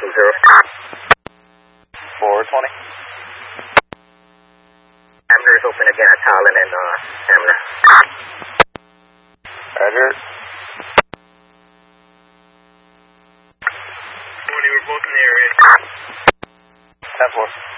420. Hamner is open again at Talon and Hamner. Roger. 20, we're both in the area. 10-4.